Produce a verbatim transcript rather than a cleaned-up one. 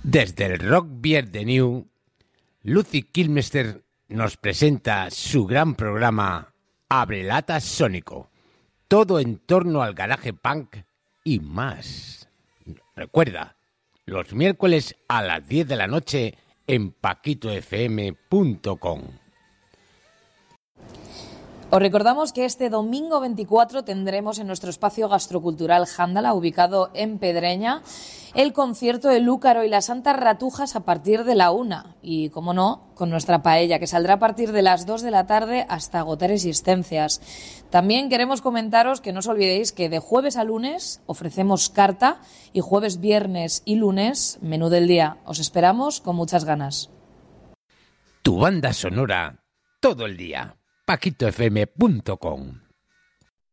Desde el Rock Beer de New, Lucy Kilmister nos presenta su gran programa Abrelatas Sónico. Todo en torno al garaje punk y más. Recuerda, los miércoles a las diez de la noche en paquito f m punto com. Os recordamos que este domingo veinticuatro tendremos en nuestro espacio gastrocultural Jándala, ubicado en Pedreña, el concierto de Lúcaro y las Santas Ratujas a partir de la una. Y, como no, con nuestra paella, que saldrá a partir de las dos de la tarde hasta agotar existencias. También queremos comentaros que no os olvidéis que de jueves a lunes ofrecemos carta y jueves, viernes y lunes menú del día. Os esperamos con muchas ganas. Tu banda sonora todo el día. paquito f m punto com